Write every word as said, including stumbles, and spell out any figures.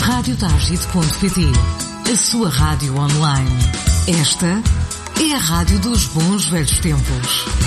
rádio tagit ponto pt, a sua rádio online. Esta é a rádio dos bons velhos tempos.